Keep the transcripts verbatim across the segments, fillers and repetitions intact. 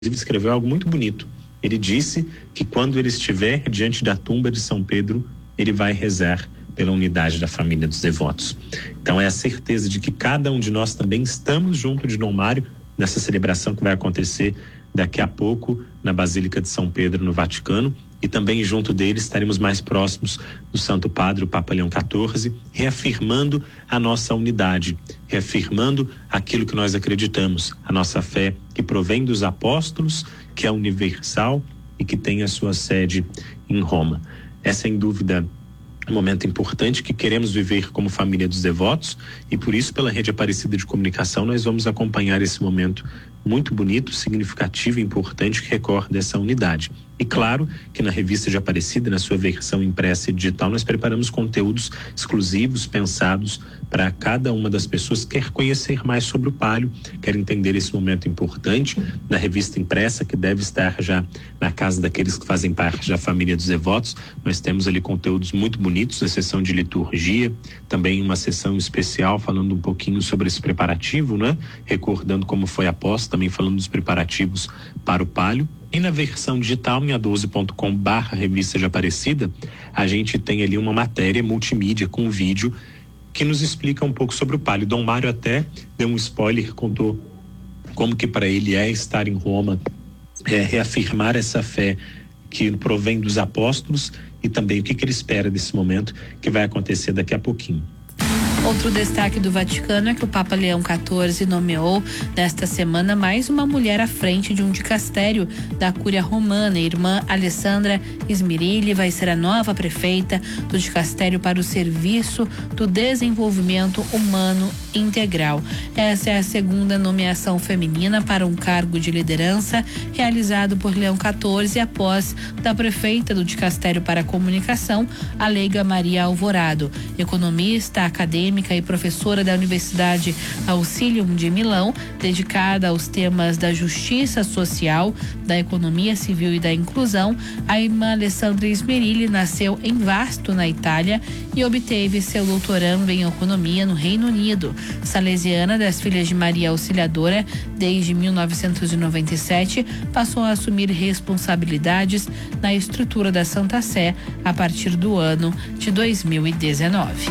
escreveu algo muito bonito. Ele disse que quando ele estiver diante da tumba de São Pedro, ele vai rezar pela unidade da família dos devotos. Então é a certeza de que cada um de nós também estamos junto de Dom Mário nessa celebração que vai acontecer daqui a pouco na Basílica de São Pedro, no Vaticano, e também junto dele estaremos mais próximos do Santo Padre, o Papa Leão quatorze, reafirmando a nossa unidade, reafirmando aquilo que nós acreditamos, a nossa fé que provém dos apóstolos, que é universal e que tem a sua sede em Roma. É sem dúvida um momento importante que queremos viver como família dos devotos, e por isso, pela Rede Aparecida de Comunicação, nós vamos acompanhar esse momento muito bonito, significativo e importante que recorda essa unidade. E claro que na revista de Aparecida, na sua versão impressa e digital, nós preparamos conteúdos exclusivos, pensados para cada uma das pessoas que quer conhecer mais sobre o Palio, quer entender esse momento importante. Na revista impressa, que deve estar já na casa daqueles que fazem parte da família dos devotos, nós temos ali conteúdos muito bonitos, na sessão de liturgia, também uma sessão especial falando um pouquinho sobre esse preparativo, né? Recordando como foi a posse, também falando dos preparativos para o Palio. E na versão digital, em a doze ponto com barra revista de Aparecida, a gente tem ali uma matéria multimídia com vídeo que nos explica um pouco sobre o Palio. Dom Mário até deu um spoiler, contou como que para ele é estar em Roma, é, reafirmar essa fé que provém dos apóstolos e também o que, que ele espera desse momento que vai acontecer daqui a pouquinho. Outro destaque do Vaticano é que o Papa Leão quatorze nomeou nesta semana mais uma mulher à frente de um dicastério da Cúria Romana. A irmã Alessandra Smirilli vai ser a nova prefeita do dicastério para o serviço do desenvolvimento humano integral. Essa é a segunda nomeação feminina para um cargo de liderança realizado por Leão quatorze após da prefeita do dicastério para a comunicação, a leiga Maria Alvorado. Economista, acadêmica e professora da Universidade Auxilium de Milão, dedicada aos temas da justiça social, da economia civil e da inclusão, a irmã Alessandra Smirilli nasceu em Vasto, na Itália, e obteve seu doutorando em economia no Reino Unido. Salesiana das Filhas de Maria Auxiliadora, desde mil novecentos e noventa e sete, passou a assumir responsabilidades na estrutura da Santa Sé a partir do ano de dois mil e dezenove.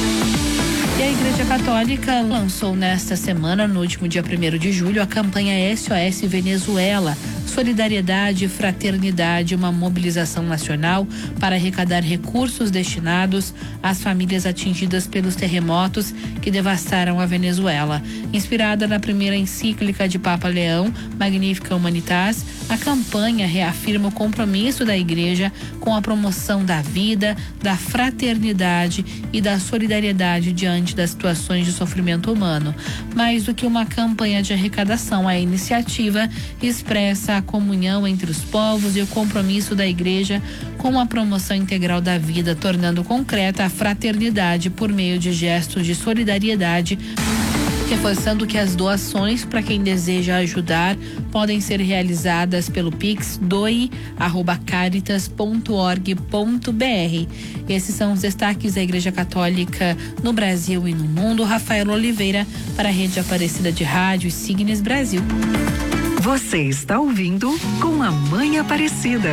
E a Igreja Católica lançou nesta semana, no último dia primeiro de julho, a campanha S O S Venezuela, Solidariedade e Fraternidade, uma mobilização nacional para arrecadar recursos destinados às famílias atingidas pelos terremotos que devastaram a Venezuela. Inspirada na primeira encíclica de Papa Leão, Magnificat Humanitas, a campanha reafirma o compromisso da Igreja com a promoção da vida, da fraternidade e da solidariedade diante das situações de sofrimento humano. Mais do que uma campanha de arrecadação, a iniciativa expressa a comunhão entre os povos e o compromisso da Igreja com a promoção integral da vida, tornando concreta a fraternidade por meio de gestos de solidariedade, reforçando que as doações para quem deseja ajudar podem ser realizadas pelo Pix doe arroba caritas ponto org ponto br. Esses são os destaques da Igreja Católica no Brasil e no mundo. Rafael Oliveira para a Rede Aparecida de Rádio e Signes Brasil. Você está ouvindo Com a Mãe Aparecida.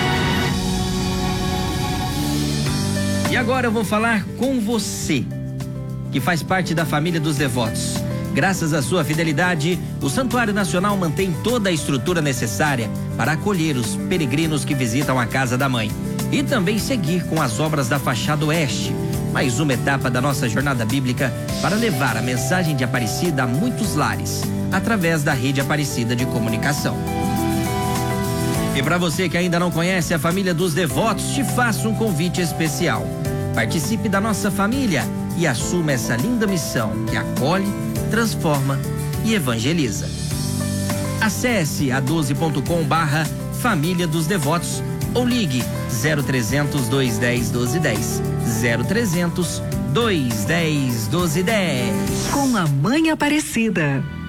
E agora eu vou falar com você, que faz parte da família dos devotos. Graças à sua fidelidade, o Santuário Nacional mantém toda a estrutura necessária para acolher os peregrinos que visitam a Casa da Mãe e também seguir com as obras da fachada oeste, mais uma etapa da nossa jornada bíblica para levar a mensagem de Aparecida a muitos lares, através da Rede Aparecida de Comunicação. E para você que ainda não conhece a família dos devotos, te faço um convite especial. Participe da nossa família e assuma essa linda missão que acolhe, transforma e evangeliza. Acesse a doze ponto com barra Família dos Devotos ou ligue zero trezentos, dois dez, doze dez. zero trezentos, dois dez, doze dez. Com a Mãe Aparecida.